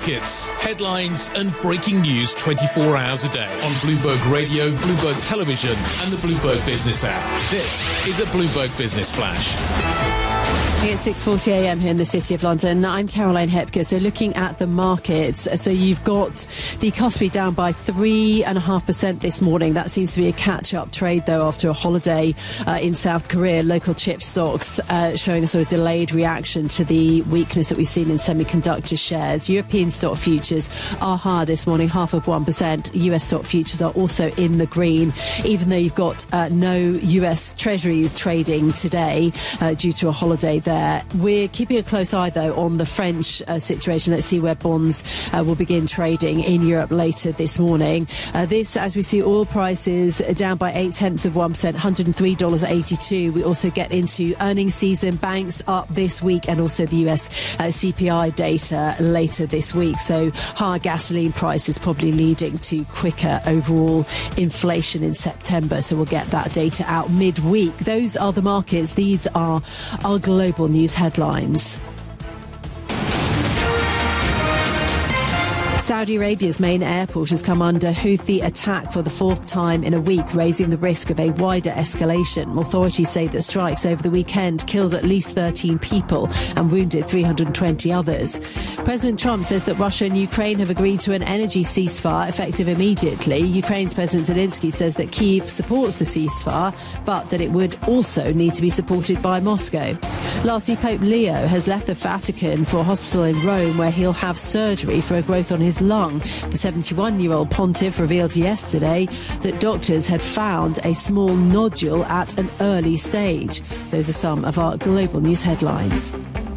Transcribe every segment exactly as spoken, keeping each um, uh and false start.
markets, headlines and breaking news twenty-four hours a day on Bloomberg Radio, Bloomberg Television and the Bloomberg Business app. This is a Bloomberg Business Flash. It's six forty a m here in the City of London. I'm Caroline Hepker. So looking at the markets, so you've got the Kospi down by three and a half percent this morning. That seems to be a catch-up trade, though, after a holiday uh, in South Korea. Local chip stocks uh, showing a sort of delayed reaction to the weakness that we've seen in semiconductor shares. European stock futures are higher this morning, half of one percent. U S stock futures are also in the green, even though you've got uh, no U S Treasuries trading today uh, due to a holiday there. We're keeping a close eye, though, on the French uh, situation. Let's see where bonds uh, will begin trading in Europe later this morning. Uh, this, as we see, oil prices down by eight tenths of one percent, one hundred three dollars eighty-two. We also get into earnings season. Banks up this week, and also the U S uh, C P I data later this week. So higher gasoline prices probably leading to quicker overall inflation in September. So we'll get that data out midweek. Those are the markets. These are our global news headlines. Saudi Arabia's main airport has come under Houthi attack for the fourth time in a week, raising the risk of a wider escalation. Authorities say that strikes over the weekend killed at least thirteen people and wounded three hundred twenty others. President Trump says that Russia and Ukraine have agreed to an energy ceasefire effective immediately. Ukraine's President Zelensky says that Kyiv supports the ceasefire, but that it would also need to be supported by Moscow. Lastly, Pope Leo has left the Vatican for a hospital in Rome where he'll have surgery for a growth on his lung. The seventy-one-year-old pontiff revealed yesterday that doctors had found a small nodule at an early stage. Those are some of our global news headlines.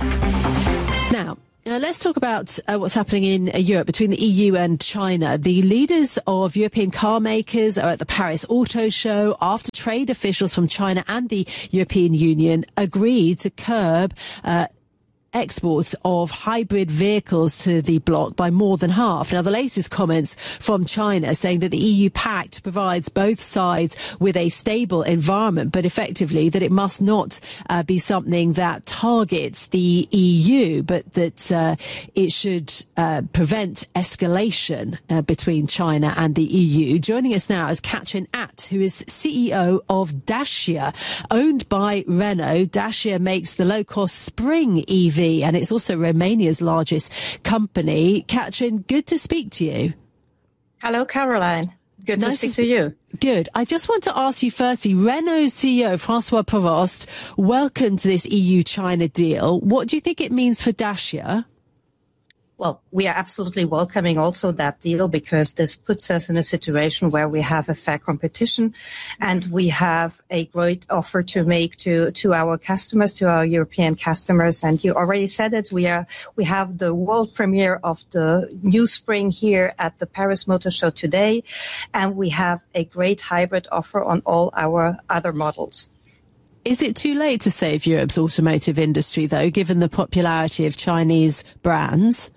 Now, Uh, let's talk about uh, what's happening in uh, Europe between the E U and China. The leaders of European car makers are at the Paris Auto Show after trade officials from China and the European Union agreed to curb uh, exports of hybrid vehicles to the bloc by more than half. Now, the latest comments from China saying that the E U pact provides both sides with a stable environment, but effectively that it must not uh, be something that targets the E U, but that uh, it should uh, prevent escalation uh, between China and the E U. Joining us now is Katrin Att, who is C E O of Dacia, owned by Renault. Dacia makes the low-cost Spring E V, and it's also Romania's largest company. Katrin, good to speak to you. Hello, Caroline. Good nice to speak to you. Good. I just want to ask you firstly, Renault C E O François Provost welcomed this E U-China deal. What do you think it means for Dacia? Well, we are absolutely welcoming also that deal because this puts us in a situation where we have a fair competition and we have a great offer to make to, to our customers, to our European customers. And you already said it. We are, we have the world premiere of the new Spring here at the Paris Motor Show today. And we have a great hybrid offer on all our other models. Is it too late to save Europe's automotive industry, though, given the popularity of Chinese brands?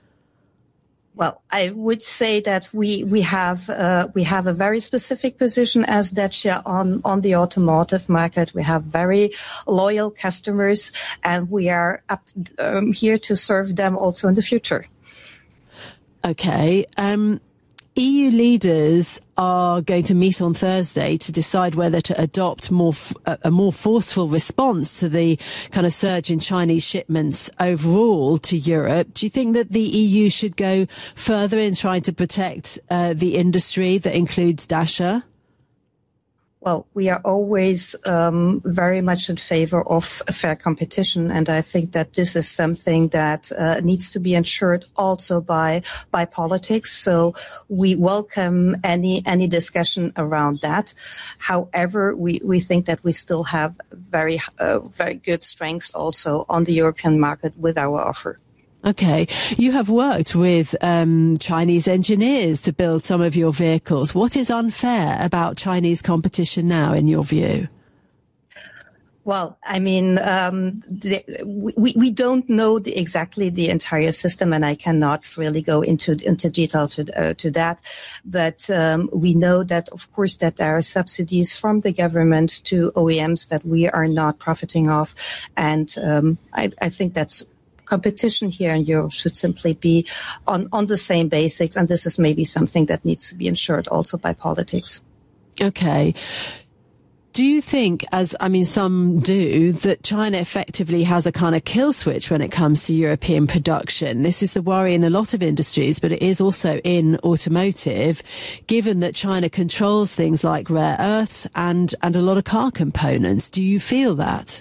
Well, I would say that we we have uh, we have a very specific position as Dacia on on the automotive market. We have very loyal customers, and we are up um, here to serve them also in the future. Okay. Um, E U leaders are going to meet on Thursday to decide whether to adopt more f- a more forceful response to the kind of surge in Chinese shipments overall to Europe. Do you think that the E U should go further in trying to protect uh, the industry that includes Dacia? Well, we are always um, very much in favor of fair competition, and I think that this is something that uh, needs to be ensured also by by politics. So we welcome any any discussion around that. However, we, we think that we still have very uh, very good strengths also on the European market with our offer. Okay. You have worked with um, Chinese engineers to build some of your vehicles. What is unfair about Chinese competition now, in your view? Well, I mean, um, the, we, we don't know the, exactly the entire system, and I cannot really go into into detail to uh, to that. But um, we know that, of course, that there are subsidies from the government to O E Ms that we are not profiting of, and um, I, I think that's competition here in Europe should simply be on, on the same basics. And this is maybe something that needs to be ensured also by politics. Okay. Do you think, as I mean, some do, that China effectively has a kind of kill switch when it comes to European production? This is the worry in a lot of industries, but it is also in automotive, given that China controls things like rare earths and, and a lot of car components. Do you feel that?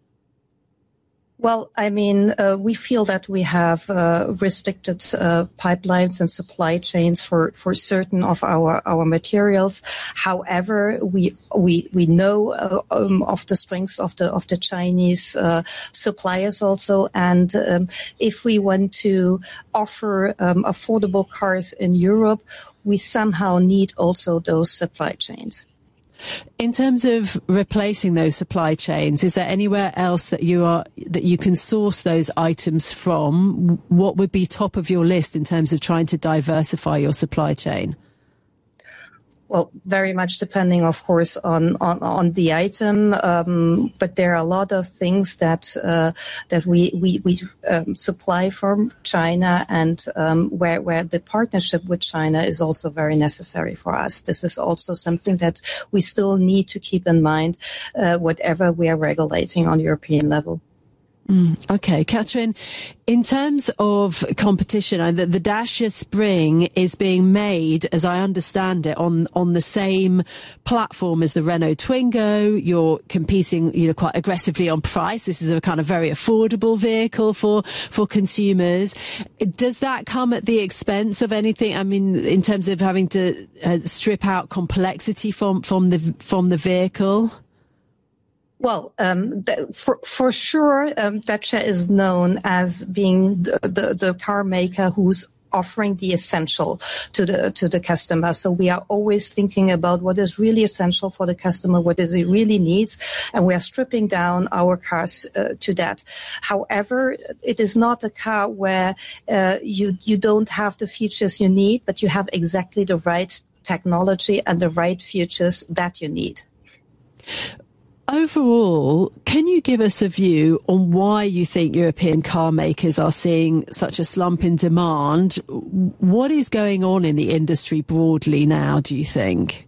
Well, I mean, uh, we feel that we have uh, restricted uh, pipelines and supply chains for, for certain of our, our materials. However, we we we know uh, um, of the strengths of the of the Chinese uh, suppliers also, and um, if we want to offer um, affordable cars in Europe, we somehow need also those supply chains. In terms of replacing those supply chains, is there anywhere else that you are that you can source those items from? What would be top of your list in terms of trying to diversify your supply chain? Well, very much depending, of course, on on, on the item, um, but there are a lot of things that uh, that we we, we um, supply from China, and um, where where the partnership with China is also very necessary for us. This is also something that we still need to keep in mind, uh, whatever we are regulating on European level. Mm, okay, Katrin, in terms of competition, the, the Dacia Spring is being made, as I understand it, on, on the same platform as the Renault Twingo. You're competing, you know, quite aggressively on price. This is a kind of very affordable vehicle for, for consumers. Does that come at the expense of anything? I mean, in terms of having to uh, strip out complexity from, from the, from the vehicle? Well, um, th- for for sure, um, Dacia is known as being the, the, the car maker who's offering the essential to the to the customer. So we are always thinking about what is really essential for the customer, what is it really needs, and we are stripping down our cars uh, to that. However, it is not a car where uh, you you don't have the features you need, but you have exactly the right technology and the right features that you need. Overall, can you give us a view on why you think European car makers are seeing such a slump in demand? What is going on in the industry broadly now, do you think?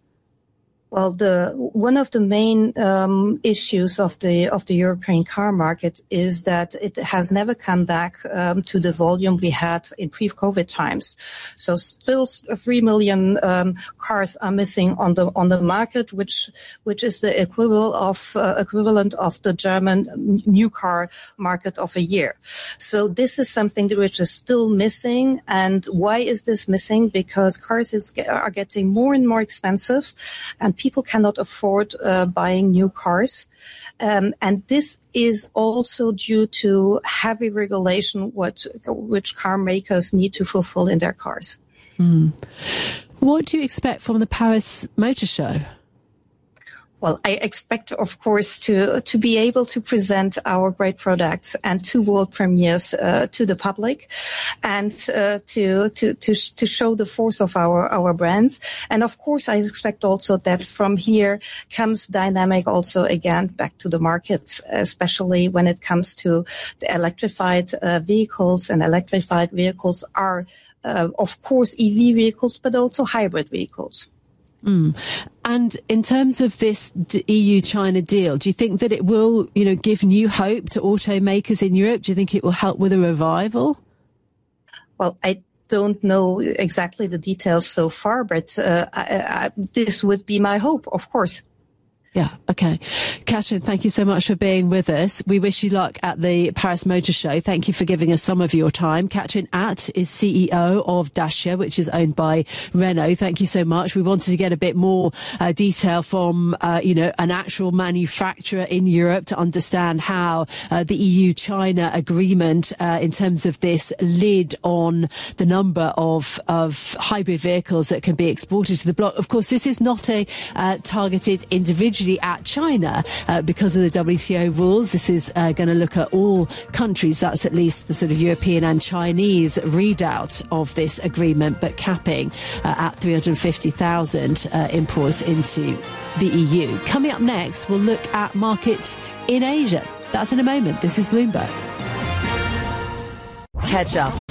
Well, the one of the main um, issues of the of the European car market is that it has never come back um, to the volume we had in pre-COVID times. So, still, three million um, cars are missing on the on the market, which which is the equivalent of uh, equivalent of the German new car market of a year. So, this is something which is still missing. And why is this missing? Because cars is, are getting more and more expensive, and people cannot afford uh, buying new cars. Um, and this is also due to heavy regulation what, which car makers need to fulfill in their cars. Mm. What do you expect from the Paris Motor Show? Well, I expect, of course, to to be able to present our great products and two world premieres uh, to the public, and uh, to to to to show the force of our our brands. And of course, I expect also that from here comes dynamic also again back to the markets, especially when it comes to the electrified uh, vehicles. And electrified vehicles are, uh, of course, E V vehicles, but also hybrid vehicles. Mm. And in terms of this E U-China deal, do you think that it will, you know, give new hope to automakers in Europe? Do you think it will help with a revival? Well, I don't know exactly the details so far, but uh, I, I, this would be my hope, of course. Yeah, okay. Katrin, thank you so much for being with us. We wish you luck at the Paris Motor Show. Thank you for giving us some of your time. Katrin Att is C E O of Dacia, which is owned by Renault. Thank you so much. We wanted to get a bit more uh, detail from, uh, you know, an actual manufacturer in Europe to understand how uh, the E U-China agreement uh, in terms of this lid on the number of, of hybrid vehicles that can be exported to the bloc. Of course, this is not a uh, targeted individually at China uh, because of the W T O rules. This is uh, going to look at all countries. That's at least the sort of European and Chinese readout of this agreement, but capping uh, at three hundred fifty thousand uh, imports into the E U. Coming up next, we'll look at markets in Asia. That's in a moment. This is Bloomberg. Catch up